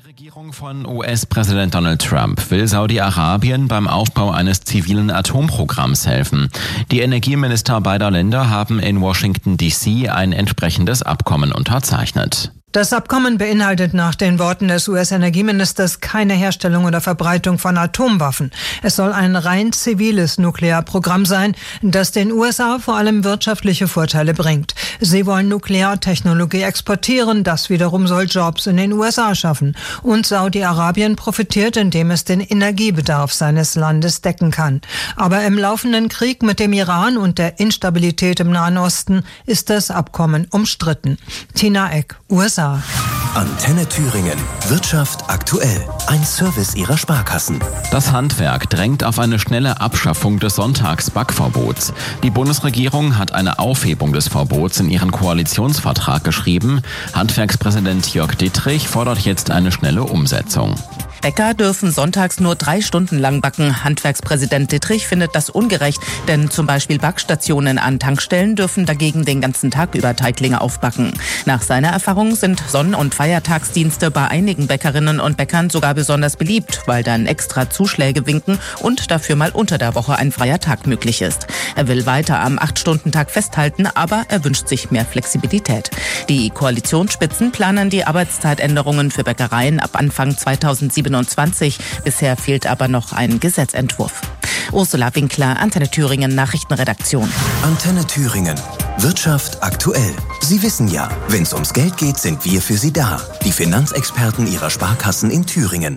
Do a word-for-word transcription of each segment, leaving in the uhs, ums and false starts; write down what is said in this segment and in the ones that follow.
Die Regierung von U S-Präsident Donald Trump will Saudi-Arabien beim Aufbau eines zivilen Atomprogramms helfen. Die Energieminister beider Länder haben in Washington D C ein entsprechendes Abkommen unterzeichnet. Das Abkommen beinhaltet nach den Worten des U S-Energieministers keine Herstellung oder Verbreitung von Atomwaffen. Es soll ein rein ziviles Nuklearprogramm sein, das den U S A vor allem wirtschaftliche Vorteile bringt. Sie wollen Nukleartechnologie exportieren, das wiederum soll Jobs in den U S A schaffen. Und Saudi-Arabien profitiert, indem es den Energiebedarf seines Landes decken kann. Aber im laufenden Krieg mit dem Iran und der Instabilität im Nahen Osten ist das Abkommen umstritten. Tina Eck, U S A. Antenne Thüringen. Wirtschaft aktuell. Ein Service Ihrer Sparkassen. Das Handwerk drängt auf eine schnelle Abschaffung des Sonntagsbackverbots. Die Bundesregierung hat eine Aufhebung des Verbots in ihren Koalitionsvertrag geschrieben. Handwerkspräsident Jörg Dittrich fordert jetzt eine schnelle Umsetzung. Bäcker dürfen sonntags nur drei Stunden lang backen. Handwerkspräsident Dittrich findet das ungerecht, denn zum Beispiel Backstationen an Tankstellen dürfen dagegen den ganzen Tag über Teiglinge aufbacken. Nach seiner Erfahrung sind Sonn- und Feiertagsdienste bei einigen Bäckerinnen und Bäckern sogar besonders beliebt, weil dann extra Zuschläge winken und dafür mal unter der Woche ein freier Tag möglich ist. Er will weiter am acht-Stunden-Tag festhalten, aber er wünscht sich mehr Flexibilität. Die Koalitionsspitzen planen die Arbeitszeitänderungen für Bäckereien ab Anfang zweitausendsiebenundzwanzig. Bisher fehlt aber noch ein Gesetzentwurf. Ursula Winkler, Antenne Thüringen Nachrichtenredaktion. Antenne Thüringen. Wirtschaft aktuell. Sie wissen ja, wenn es ums Geld geht, sind wir für Sie da. Die Finanzexperten Ihrer Sparkassen in Thüringen.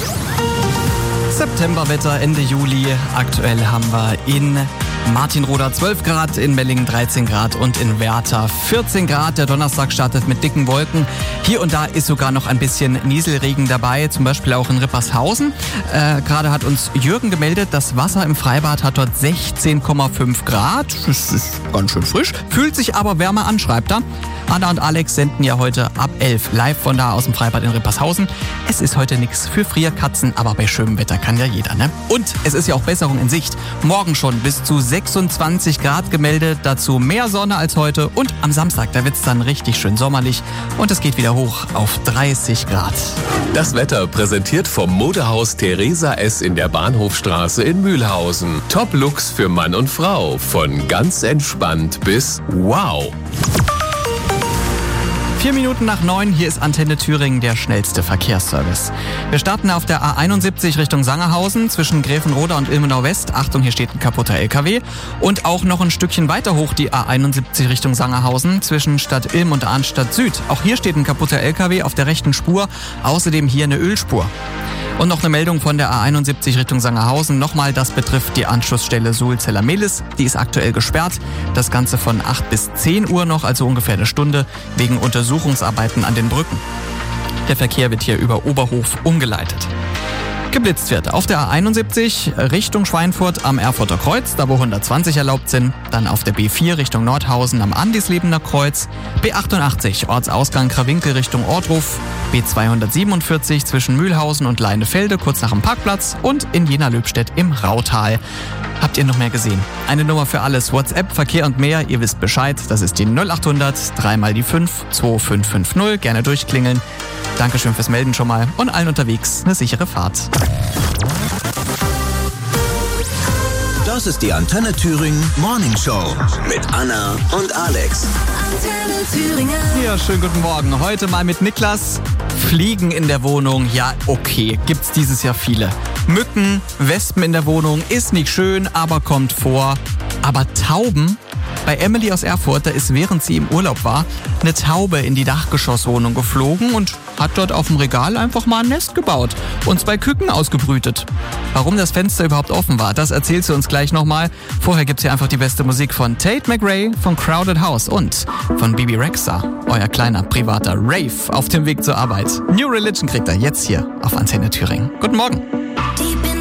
Septemberwetter, Ende Juli. Aktuell haben wir in Martinroda zwölf Grad, in Mellingen dreizehn Grad und in Werther vierzehn Grad. Der Donnerstag startet mit dicken Wolken. Hier und da ist sogar noch ein bisschen Nieselregen dabei, zum Beispiel auch in Rippershausen. Äh, gerade hat uns Jürgen gemeldet, das Wasser im Freibad hat dort sechzehn Komma fünf Grad. Das ist ganz schön frisch, fühlt sich aber wärmer an, schreibt er. Anna und Alex senden ja heute ab elf live von da aus dem Freibad in Rippershausen. Es ist heute nichts für Frierkatzen, aber bei schönem Wetter kann ja jeder, ne? Und es ist ja auch Besserung in Sicht. Morgen schon bis zu sechsundzwanzig Grad gemeldet, dazu mehr Sonne als heute. Und am Samstag, da wird es dann richtig schön sommerlich und es geht wieder hoch auf dreißig Grad. Das Wetter präsentiert vom Modehaus Theresa S. in der Bahnhofstraße in Mühlhausen. Top-Looks für Mann und Frau, von ganz entspannt bis wow. Vier Minuten nach neun, hier ist Antenne Thüringen, der schnellste Verkehrsservice. Wir starten auf der A einundsiebzig Richtung Sangerhausen zwischen Gräfenroda und Ilmenau West. Achtung, hier steht ein kaputter L K W. Und auch noch ein Stückchen weiter hoch die A einundsiebzig Richtung Sangerhausen zwischen Stadt Ilm und Arnstadt Süd. Auch hier steht ein kaputter L K W auf der rechten Spur. Außerdem hier eine Ölspur. Und noch eine Meldung von der A einundsiebzig Richtung Sangerhausen. Nochmal, das betrifft die Anschlussstelle Suhl-Zeller-Mehlis. Die ist aktuell gesperrt. Das Ganze von acht bis zehn Uhr noch, also ungefähr eine Stunde, wegen Untersuchungsarbeiten an den Brücken. Der Verkehr wird hier über Oberhof umgeleitet. Geblitzt wird auf der A einundsiebzig Richtung Schweinfurt am Erfurter Kreuz, da wo hundertzwanzig erlaubt sind. Dann auf der B vier Richtung Nordhausen am Andislebener Kreuz. B achtundachtzig Ortsausgang Krawinkel Richtung Ortruf. B zweihundertsiebenundvierzig zwischen Mühlhausen und Leinefelde kurz nach dem Parkplatz. Und in Jena-Löbstedt im Rautal. Habt ihr noch mehr gesehen? Eine Nummer für alles. WhatsApp, Verkehr und mehr. Ihr wisst Bescheid. Das ist die null achthundert, dreimal die fünf, zwei fünf fünf null. Gerne durchklingeln. Dankeschön fürs Melden schon mal und allen unterwegs eine sichere Fahrt. Das ist die Antenne Thüringen Morning Show mit Anna und Alex. Antenne Thüringen. Ja, schönen guten Morgen. Heute mal mit Niklas. Fliegen in der Wohnung, ja okay, gibt's dieses Jahr viele. Mücken, Wespen in der Wohnung, ist nicht schön, aber kommt vor. Aber Tauben? Bei Emily aus Erfurt, da ist während sie im Urlaub war, eine Taube in die Dachgeschosswohnung geflogen und hat dort auf dem Regal einfach mal ein Nest gebaut und zwei Küken ausgebrütet. Warum das Fenster überhaupt offen war, das erzählt sie uns gleich nochmal. Vorher gibt's hier einfach die beste Musik von Tate McRae, von Crowded House und von Bibi Rexha, euer kleiner privater Rave auf dem Weg zur Arbeit. New Religion kriegt er jetzt hier auf Antenne Thüringen. Guten Morgen.